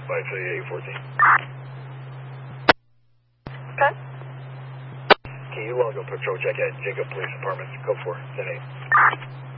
53814. Okay. Can you log a patrol check at Jacob Police Department? Code 4, 10-8.